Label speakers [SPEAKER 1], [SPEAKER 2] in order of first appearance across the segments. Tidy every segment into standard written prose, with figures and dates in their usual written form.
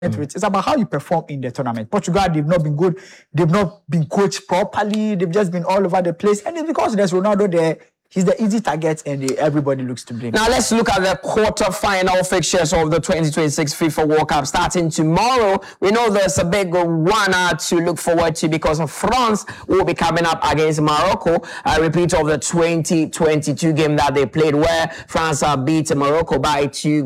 [SPEAKER 1] It's about how you perform in the tournament. Portugal, they've not been good. They've not been coached properly. They've just been all over the place. And it's because there's Ronaldo there. He's the easy target, and everybody looks to blame.
[SPEAKER 2] Now let's look at the quarter-final fixtures of the 2026 FIFA World Cup starting tomorrow. We know there's a big one to look forward to because France will be coming up against Morocco. A repeat of the 2022 game that they played, where France beat Morocco by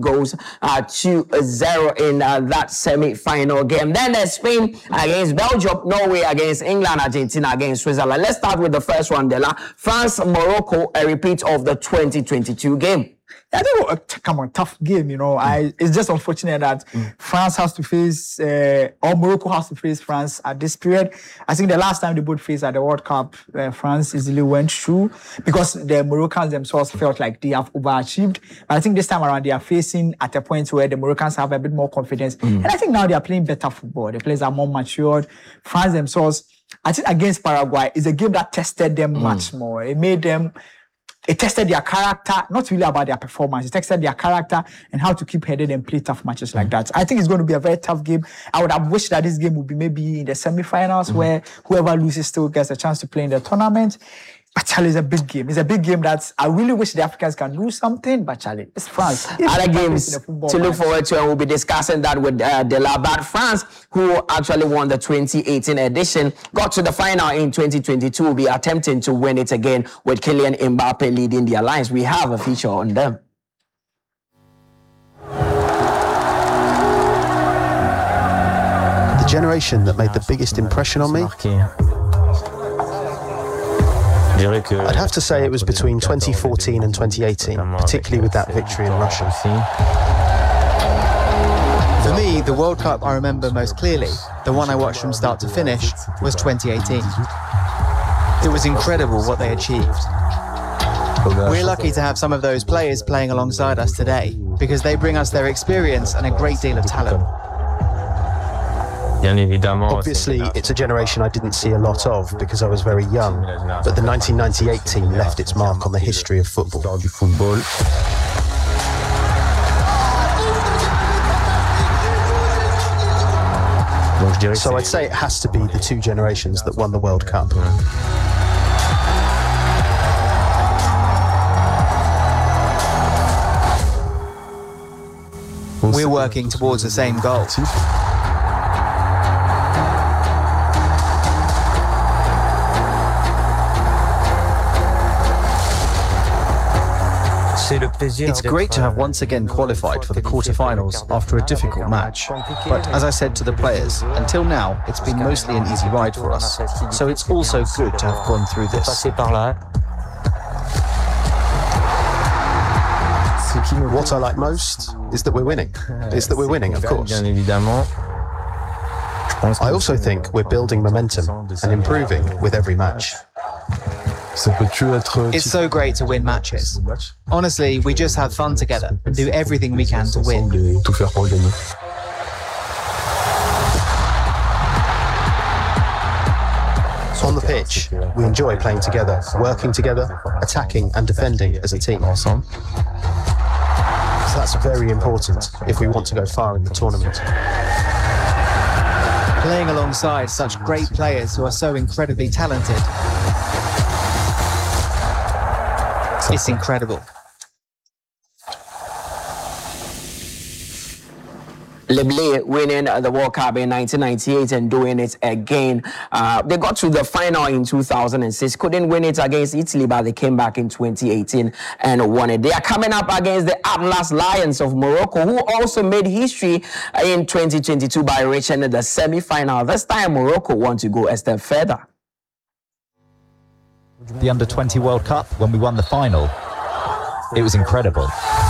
[SPEAKER 2] 2-0 in that semi-final game. Then there's Spain against Belgium, Norway against England, Argentina against Switzerland. Let's start with the first one, Dela. France-Morocco, a repeat of the 2022 game.
[SPEAKER 1] I think come on, tough game, you know. It's just unfortunate that France has to face, or Morocco has to face France at this period. I think the last time they both faced at the World Cup, France easily went through because the Moroccans themselves felt like they have overachieved. But I think this time around they are facing at a point where the Moroccans have a bit more confidence. And I think now they are playing better football. The players are more matured. France themselves, I think against Paraguay, is a game that tested them much more. It tested their character, not really about their performance. It tested their character and how to keep headed and play tough matches like that. I think it's going to be a very tough game. I would have wished that this game would be maybe in the semi-finals where whoever loses still gets a chance to play in the tournament. But Charlie, it's a big game. It's a big game that I really wish the Africans can do something. But Charlie, it's France.
[SPEAKER 2] Other games to look forward to, and we'll be discussing that with Dela. But France, who actually won the 2018 edition, got to the final in 2022, will be attempting to win it again with Kylian Mbappe leading the alliance. We have a feature on them.
[SPEAKER 3] The generation that made the biggest impression on me, I'd have to say it was between 2014 and 2018, particularly with that victory in Russia.
[SPEAKER 4] For me, the World Cup I remember most clearly, the one I watched from start to finish, was 2018. It was incredible what they achieved. We're lucky to have some of those players playing alongside us today, because they bring us their experience and a great deal of talent.
[SPEAKER 3] Obviously, it's a generation I didn't see a lot of because I was very young, but the 1998 team left its mark on the history of football. So I'd say it has to be the two generations that won the World Cup.
[SPEAKER 4] We're working towards the same goal.
[SPEAKER 5] It's great to have once again qualified for the quarterfinals after a difficult match. But as I said to the players, until now, it's been mostly an easy ride for us. So it's also good to have gone through this.
[SPEAKER 3] What I like most is that we're winning. It's that we're winning, of course. I also think we're building momentum and improving with every match.
[SPEAKER 4] It's so great to win matches. Honestly, we just have fun together and do everything we can to win.
[SPEAKER 3] On the pitch, we enjoy playing together, working together, attacking and defending as a team. So that's very important if we want to go far in the tournament.
[SPEAKER 4] Playing alongside such great players who are so incredibly talented, it's incredible.
[SPEAKER 2] Leblé winning the World Cup in 1998 and doing it again. They got to the final in 2006. Couldn't win it against Italy, but they came back in 2018 and won it. They are coming up against the Atlas Lions of Morocco, who also made history in 2022 by reaching the semi-final. This time, Morocco want to go a step further.
[SPEAKER 6] The Under-20 World Cup, when we won the final, it was incredible.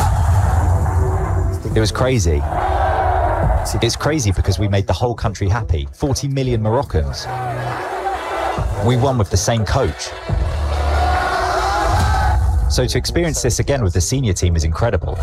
[SPEAKER 6] It was crazy. It's crazy because we made the whole country happy. 40 million Moroccans. We won with the same coach. So to experience this again with the senior team is incredible.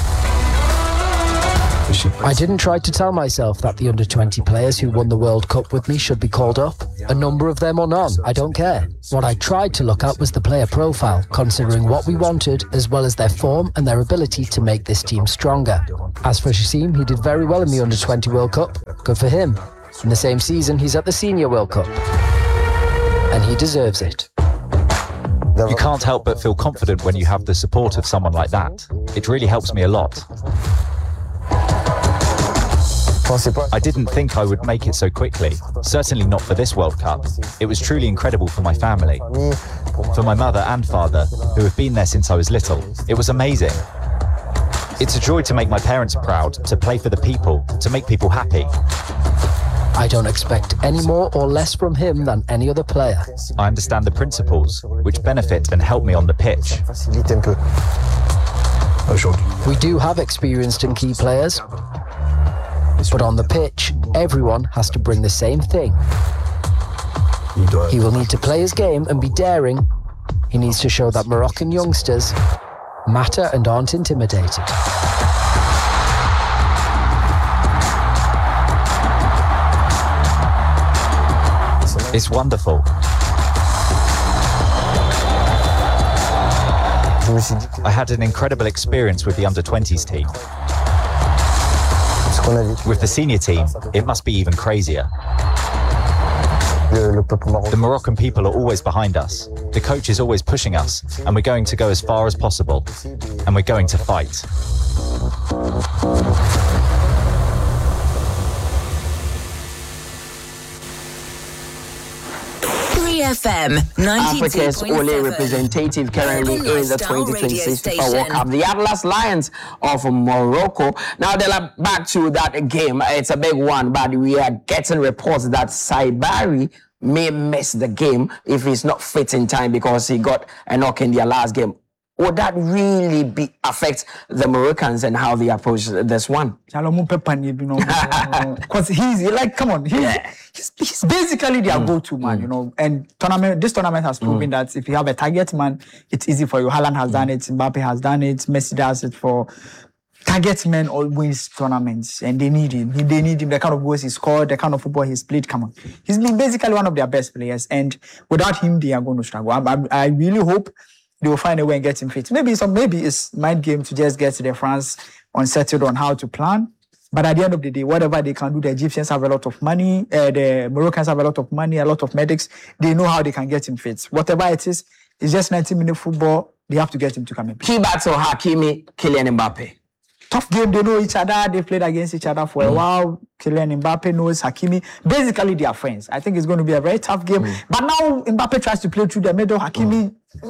[SPEAKER 7] I didn't try to tell myself that the under-20 players who won the World Cup with me should be called up. A number of them or none, I don't care. What I tried to look at was the player profile, considering what we wanted, as well as their form and their ability to make this team stronger. As for Shasim, he did very well in the Under-20 World Cup. Good for him. In the same season, he's at the Senior World Cup. And he deserves it.
[SPEAKER 6] You can't help but feel confident when you have the support of someone like that. It really helps me a lot. I didn't think I would make it so quickly, certainly not for this World Cup. It was truly incredible for my family, for my mother and father, who have been there since I was little. It was amazing. It's a joy to make my parents proud, to play for the people, to make people happy.
[SPEAKER 7] I don't expect any more or less from him than any other player.
[SPEAKER 6] I understand the principles, which benefit and help me on the pitch.
[SPEAKER 7] We do have experienced and key players, but on the pitch, everyone has to bring the same thing. He will need to play his game and be daring. He needs to show that Moroccan youngsters matter and aren't intimidated.
[SPEAKER 6] It's wonderful. I had an incredible experience with the under-20s team. With the senior team, it must be even crazier. The Moroccan people are always behind us. The coach is always pushing us, and we're going to go as far as possible. And we're going to fight.
[SPEAKER 8] FM 92.7.
[SPEAKER 2] Africa's only representative currently in the 2026 FIFA World Cup, the Atlas Lions of Morocco. Now they're back to that game. It's a big one, but we are getting reports that Saibari may miss the game if he's not fit in time because he got a knock in their last game. Would that really affect the Moroccans and how they approach this one?
[SPEAKER 1] Because he's like, come on, he's basically their go-to man, you know. And this tournament has proven that if you have a target man, it's easy for you. Haaland has done it, Mbappe has done it, Messi does it. For target men all wins tournaments, and they need him. They need him. The kind of goals he scored, the kind of football he's played. Come on, he's been basically one of their best players, and without him, they are going to struggle. I really hope they will find a way and get him fit. Maybe it's mind game to just get the France unsettled on how to plan. But at the end of the day, whatever they can do, the Egyptians have a lot of money, the Moroccans have a lot of money, a lot of medics. They know how they can get him fit. Whatever it is, it's just 90-minute football. They have to get him to come in.
[SPEAKER 2] Key battle, Hakimi, Kylian Mbappe.
[SPEAKER 1] Tough game. They know each other. They played against each other for a while. Kylian Mbappe knows Hakimi. Basically, they are friends. I think it's going to be a very tough game. But now Mbappe tries to play through the middle. Hakimi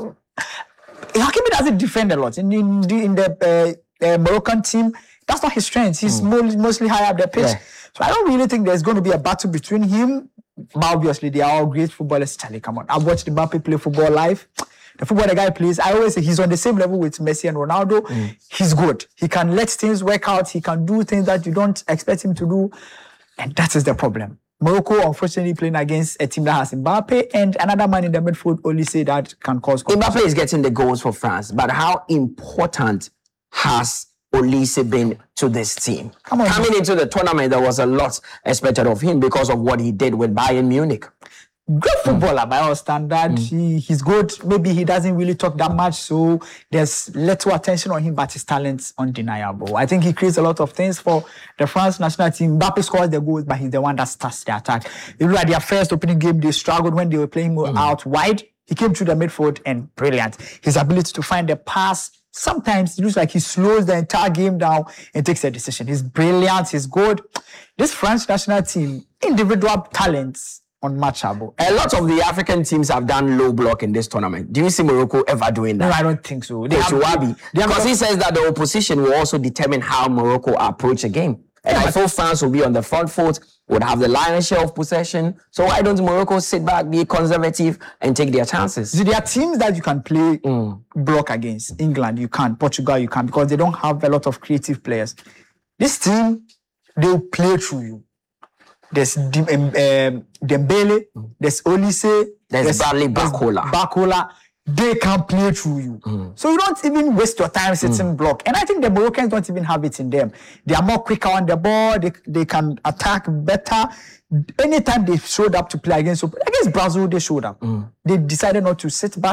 [SPEAKER 1] doesn't defend a lot. In the Moroccan team, that's not his strength. He's mostly high up the pitch. Yeah. So I don't really think there's going to be a battle between him. But obviously, they are all great footballers. Charlie, come on. I've watched Mbappe play football live. The football the guy plays, I always say he's on the same level with Messi and Ronaldo. He's good. He can let things work out. He can do things that you don't expect him to do. And that is the problem. Morocco, unfortunately, playing against a team that has Mbappe and another man in the midfield, Olise, that can cause confusion.
[SPEAKER 2] Mbappe is getting the goals for France, but how important has Olise been to this team? Coming into the tournament, there was a lot expected of him because of what he did with Bayern Munich.
[SPEAKER 1] Good footballer by our standard. He's good. Maybe he doesn't really talk that much, so there's little attention on him, but his talent's undeniable. I think he creates a lot of things for the France national team. Mbappe scores the goals, but he's the one that starts the attack. You look at their first opening game, they struggled when they were playing out wide. He came through the midfield and brilliant. His ability to find the pass, sometimes it looks like he slows the entire game down and takes a decision. He's brilliant. He's good. This France national team, individual talents, unmatchable.
[SPEAKER 2] A lot of the African teams have done low block in this tournament. Do you see Morocco ever doing that?
[SPEAKER 1] No, I don't think so.
[SPEAKER 2] Because he says that the opposition will also determine how Morocco approach a game. And I thought France will be on the front foot, would have the lion's share of possession. So why don't Morocco sit back, be conservative, and take their chances?
[SPEAKER 1] So there are teams that you can play block against. England, you can. Portugal, you can, because they don't have a lot of creative players. This team, they'll play through you. There's Dembele, there's Olise,
[SPEAKER 2] there's Bradley Bakola. They can play through you. So you don't even waste your time sitting block. And I think the Moroccans don't even have it in them. They are more quicker on the ball. They can attack better. Anytime they showed up to play against Brazil, they showed up. They decided not to sit back.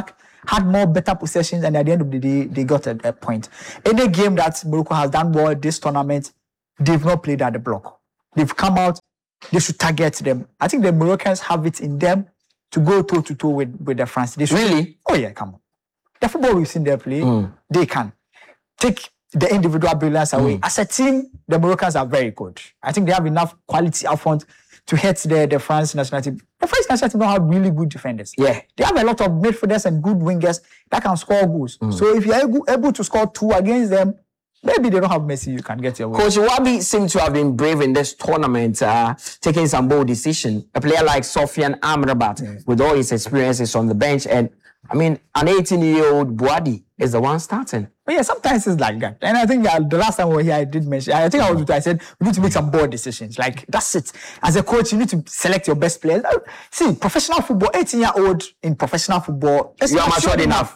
[SPEAKER 1] had more better possessions, and at the end of the day, they got a point. Any game that Morocco has done well this tournament, they've not played at the block. They've come out, they should target them. I think the Moroccans have it in them to go toe-to-toe with the France. They should,
[SPEAKER 2] really?
[SPEAKER 1] Oh yeah, come on. The football we've seen them play, they can take the individual brilliance away. As a team, the Moroccans are very good. I think they have enough quality up front to hit the France national team. The French national team don't have really good defenders.
[SPEAKER 2] Yeah.
[SPEAKER 1] They have a lot of midfielders and good wingers that can score goals. So if you're able to score 2 against them, maybe they don't have Messi, you can get your way.
[SPEAKER 2] Coach Iwobi seemed to have been brave in this tournament, taking some bold decision. A player like Sofiane Amrabat, with all his experiences on the bench, and I mean, an 18-year-old Boadi is the one starting.
[SPEAKER 1] But yeah, sometimes it's like that. And I think the last time we were here, I did mention, I think I said, we need to make some bold decisions. Like, that's it. As a coach, you need to select your best players. See, professional football, 18-year-old in professional football,
[SPEAKER 2] you are matured enough.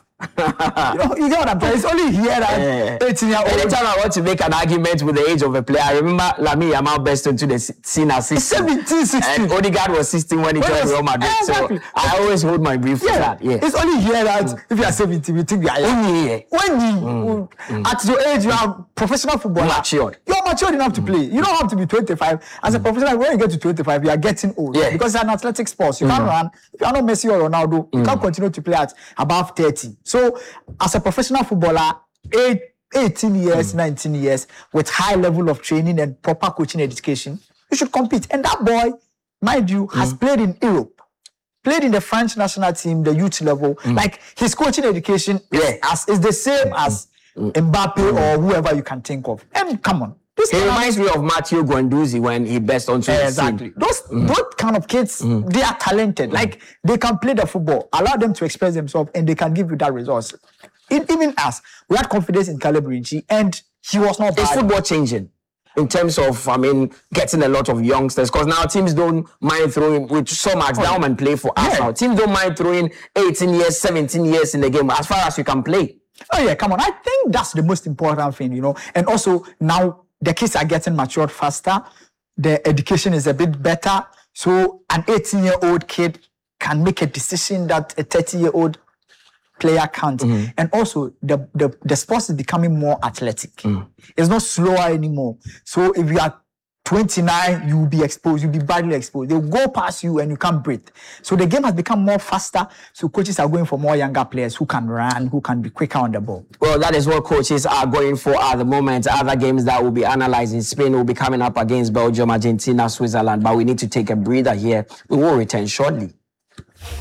[SPEAKER 1] You get what I'm saying? It's only here that 18-year-old.
[SPEAKER 2] Anytime I want to make an argument with the age of a player, I remember Lamine Yamal burst into the scene at 16.
[SPEAKER 1] 17, 16.
[SPEAKER 2] And Odegaard was 16 when he joined Real Madrid.
[SPEAKER 1] Exactly.
[SPEAKER 2] So I always hold my brief for that. Yeah.
[SPEAKER 1] It's only here that if you are 17, you think you are young. When you, at your age, you are professional footballer.
[SPEAKER 2] Matured.
[SPEAKER 1] You are matured enough to play. You don't have to be 25. As a professional, when you get to 25, you are getting old.
[SPEAKER 2] Yeah.
[SPEAKER 1] Because it's an athletic sport. You can't run. If you are not Messi or Ronaldo, you can't continue to play at above 30. So, as a professional footballer, 18 years, 19 years, with high level of training and proper coaching education, you should compete. And that boy, mind you, has played in Europe, played in the French national team, the youth level. Like, his coaching education is the same as Mbappe or whoever you can think of. And come on.
[SPEAKER 2] He reminds me of Mathieu Guendouzi when he burst onto the
[SPEAKER 1] Exactly.
[SPEAKER 2] scene.
[SPEAKER 1] Those kind of kids, they are talented. Like, they can play the football, allow them to express themselves, and they can give you that results. Even us, we had confidence in Caleb Ritchie, and he was not bad.
[SPEAKER 2] Is football changing in terms of, getting a lot of youngsters? Because now teams don't mind throwing, which some Max Dauman play for Arsenal. Teams don't mind throwing 18 years, 17 years in the game, as far as you can play.
[SPEAKER 1] Oh yeah, come on. I think that's the most important thing, And also, now the kids are getting matured faster. The education is a bit better. So an 18-year-old kid can make a decision that a 30-year-old player can't. And also, the sports is becoming more athletic. It's not slower anymore. So if you are 29, you will be exposed, you'll be badly exposed. They'll go past you and you can't breathe. So the game has become more faster. So coaches are going for more younger players who can run, who can be quicker on the ball.
[SPEAKER 2] Well, that is what coaches are going for at the moment. Other games that will be analyzing, Spain will be coming up against Belgium, Argentina, Switzerland. But we need to take a breather here. We will return shortly.